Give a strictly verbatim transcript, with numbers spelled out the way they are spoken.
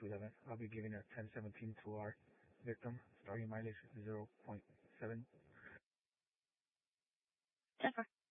to eleven. I'll be giving a ten seventeen to our victim, starting mileage zero point seven. Jennifer.